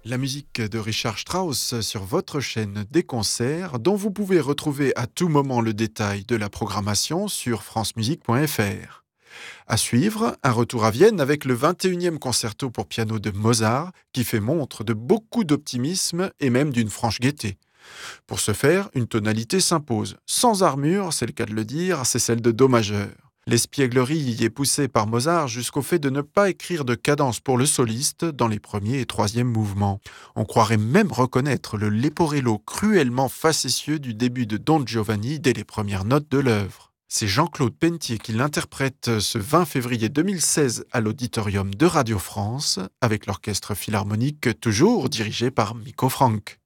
La musique de Richard Strauss sur votre chaîne des concerts, dont vous pouvez retrouver à tout moment le détail de la programmation sur francemusique.fr. À suivre, un retour à Vienne avec le 21e concerto pour piano de Mozart, qui fait montre de beaucoup d'optimisme et même d'une franche gaieté. Pour ce faire, une tonalité s'impose. Sans armure, c'est le cas de le dire, c'est celle de Do majeur. L'espièglerie y est poussée par Mozart jusqu'au fait de ne pas écrire de cadence pour le soliste dans les premiers et troisièmes mouvements. On croirait même reconnaître le leporello cruellement facétieux du début de Don Giovanni dès les premières notes de l'œuvre. C'est Jean-Claude Pentier qui l'interprète ce 20 février 2016 à l'auditorium de Radio France, avec l'orchestre philharmonique toujours dirigé par Mikko Franck.